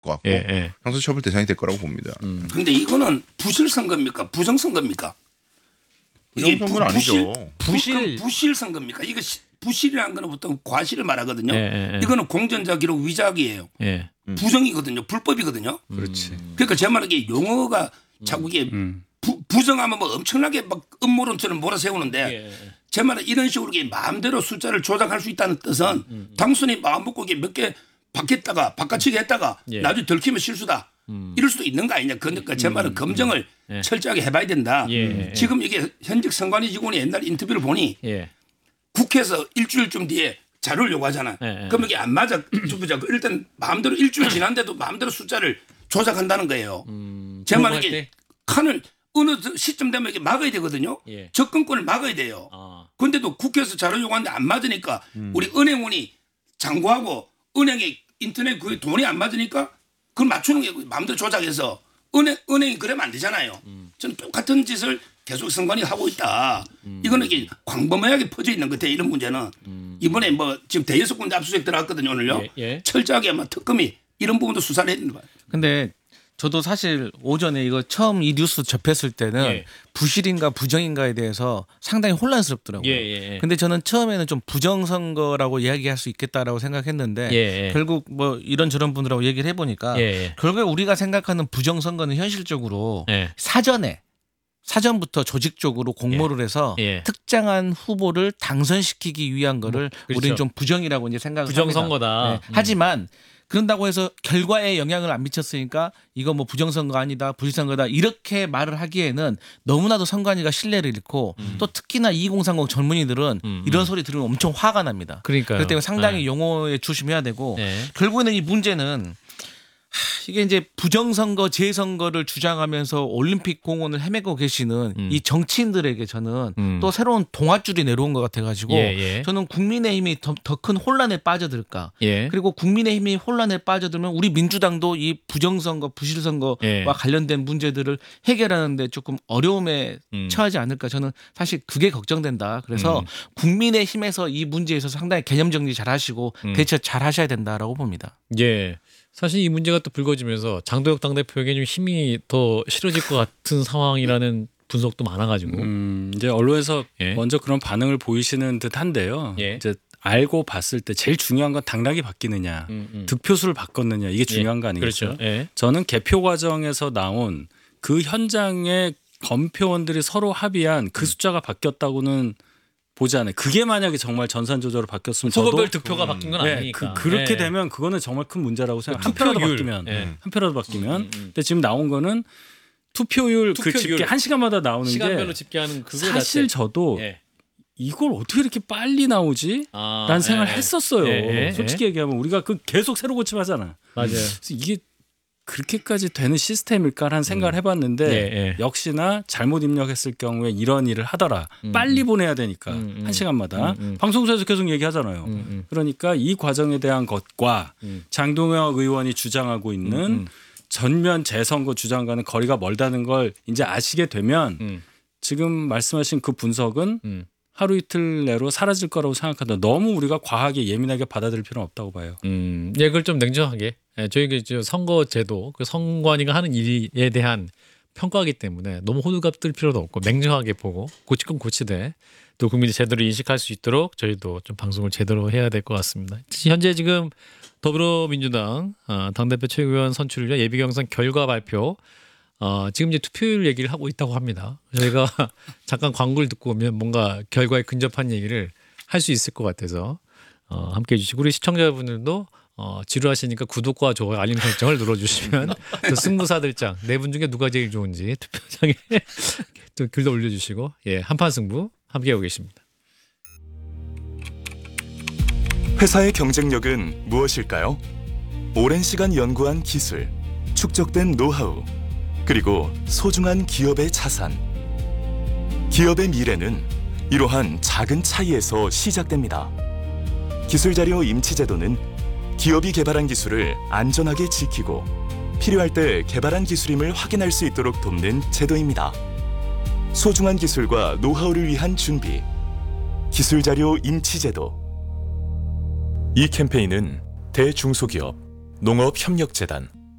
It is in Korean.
것 같고 형사처벌 대상이 될 거라고 봅니다. 그런데 이거는 부실 선거입니까? 부정 선거입니까? 부정 선거는 아니죠. 부실 선거입니까? 이거 부실이라는 거는 보통 과실을 말하거든요. 이거는 공전자 기록 위작이에요. 부정이거든요. 불법이거든요. 그렇지. 그러니까 제 말은 이게 용어가 자꾸 이게 부정하면 뭐 엄청나게 막 음모론처럼 몰아세우는데 제 말은 이런 식으로 이게 마음대로 숫자를 조작할 수 있다는 뜻은 당선이 마음 먹고 이게 몇 개 바뀌었다가 바꿔치기 했다가 나중에 들키면 실수다. 이럴 수도 있는 거 아니냐. 그러니까 제 말은 검증을 철저하게 해봐야 된다. 지금 이게 현직 선관위 직원이 옛날 인터뷰를 보니 국회에서 일주일쯤 뒤에 자료를 요구하잖아. 그럼 이게 안 맞아. 일단 마음대로 일주일 지났는데도 마음대로 숫자를 조작한다는 거예요. 제 말은 이게 칸을 어느 시점 되면 이게 막아야 되거든요. 접근권을 막아야 돼요. 그런데도 국회에서 자료 요구하는데 안 맞으니까 우리 은행원이 장고하고 은행에 인터넷 그 돈이 안 맞으니까 그걸 맞추는 게 마음대로 조작해서 은행이 그러면 안 되잖아요. 저는 똑같은 짓을 계속 선관위 하고 있다. 이거는 이게 광범위하게 퍼져 있는 것 같아요. 이런 문제는 이번에 뭐 지금 대여섯 군데 압수수색 들어갔거든요. 오늘요. 철저하게 아마 특검이 이런 부분도 수사를 해야 된다. 근데 저도 사실 오전에 이거 처음 이 뉴스 접했을 때는 부실인가 부정인가에 대해서 상당히 혼란스럽더라고요. 근데 저는 처음에는 좀 부정선거라고 이야기할 수 있겠다라고 생각했는데 결국 뭐 이런저런 분들하고 얘기를 해보니까 결국에 우리가 생각하는 부정선거는 현실적으로 사전부터 조직적으로 공모를 해서 특정한 후보를 당선시키기 위한 거를 우리는 좀 부정이라고 이제 생각을 합니다. 부정선거다. 하지만 그런다고 해서 결과에 영향을 안 미쳤으니까 이거 뭐 부정선거 아니다, 부실선거다 이렇게 말을 하기에는 너무나도 선관위가 신뢰를 잃고 또 특히나 2030 젊은이들은 이런 소리 들으면 엄청 화가 납니다. 그러니까요. 그렇기 때문에 상당히 용어에 조심해야 되고 결국에는 이 문제는 이게 이제 부정선거, 재선거를 주장하면서 올림픽 공원을 헤매고 계시는 이 정치인들에게 저는 또 새로운 동아줄이 내려온 것 같아가지고 저는 국민의힘이 더 큰 혼란에 빠져들까. 그리고 국민의힘이 혼란에 빠져들면 우리 민주당도 이 부정선거, 부실선거와 관련된 문제들을 해결하는데 조금 어려움에 처하지 않을까. 저는 사실 그게 걱정된다. 그래서 국민의힘에서 이 문제에 있어서 상당히 개념 정리 잘 하시고 대처 잘 하셔야 된다라고 봅니다. 사실 이 문제가 또 불거지면서 장도혁 당대표에게 좀 힘이 더 실어질 것 같은 상황이라는 분석도 많아가지고 이제 언론에서 먼저 그런 반응을 보이시는 듯한데요. 이제 알고 봤을 때 제일 중요한 건 당락이 바뀌느냐, 득표수를 바꿨느냐 이게 중요한 거 아니겠어요? 그렇죠. 저는 개표 과정에서 나온 그 현장의 검표원들이 서로 합의한 그 숫자가 바뀌었다고는 보지 않아요. 그게 만약에 정말 전산조작으로 바뀌었으면 후보별 득표가 바뀐 건 아니니까. 그렇게 되면 그거는 정말 큰 문제라고 생각해요. 한 표라도 바뀌면. 근데 지금 나온 거는 투표율 그 집계 1시간마다 나오는 시간별로 게 집계하는 그거 사실 저도 이걸 어떻게 이렇게 빨리 나오지? 라는 생각을 했었어요. 솔직히 얘기하면 우리가 그 계속 새로 고침하잖아. 맞아요. 그래서 이게 그렇게까지 되는 시스템일까라는 생각을 해봤는데 역시나 잘못 입력했을 경우에 이런 일을 하더라. 빨리 보내야 되니까 1시간마다 방송사에서 계속 얘기하잖아요. 그러니까 이 과정에 대한 것과 장동혁 의원이 주장하고 있는 전면 재선거 주장과는 거리가 멀다는 걸 이제 아시게 되면 지금 말씀하신 그 분석은 하루 이틀 내로 사라질 거라고 생각한다. 너무 우리가 과하게 예민하게 받아들일 필요는 없다고 봐요. 그걸 좀 냉정하게 저희가 선거제도 그 선관위가 하는 일에 대한 평가이기 때문에 너무 호들갑 뜰 필요도 없고 냉정하게 보고 고칠 건 고치되 또 국민이 제대로 인식할 수 있도록 저희도 좀 방송을 제대로 해야 될 것 같습니다. 현재 지금 더불어민주당 당대표 최고위원 선출과 예비경선 결과 발표 지금 이제 투표율 얘기를 하고 있다고 합니다. 저희가 잠깐 광고를 듣고 오면 뭔가 결과에 근접한 얘기를 할 수 있을 것 같아서 함께해 주시고 우리 시청자분들도 지루하시니까 구독과 좋아요 알림 설정을 눌러주시면 또 승부사들장 4분 중에 누가 제일 좋은지 투표장에 또 글도 올려주시고 한판 승부 함께하고 계십니다. 회사의 경쟁력은 무엇일까요? 오랜 시간 연구한 기술, 축적된 노하우, 그리고 소중한 기업의 자산. 기업의 미래는 이러한 작은 차이에서 시작됩니다. 기술자료 임치제도는 기업이 개발한 기술을 안전하게 지키고 필요할 때 개발한 기술임을 확인할 수 있도록 돕는 제도입니다. 소중한 기술과 노하우를 위한 준비, 기술자료 임치제도. 이 캠페인은 대중소기업 농업협력재단